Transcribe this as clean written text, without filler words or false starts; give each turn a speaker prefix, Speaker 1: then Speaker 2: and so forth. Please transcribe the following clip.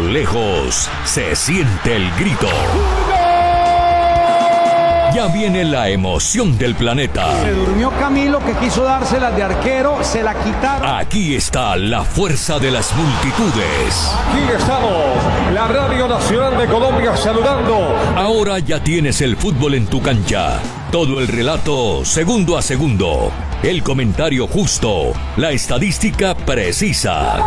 Speaker 1: lejos se siente el grito. Ya viene la emoción del planeta.
Speaker 2: Se durmió Camilo, que quiso dárselas de arquero, se la quitaron.
Speaker 1: Aquí está la fuerza de las multitudes.
Speaker 3: Aquí estamos, la Radio Nacional de Colombia saludando.
Speaker 1: Ahora ya tienes el fútbol en tu cancha. Todo el relato segundo a segundo. El comentario justo, la estadística precisa.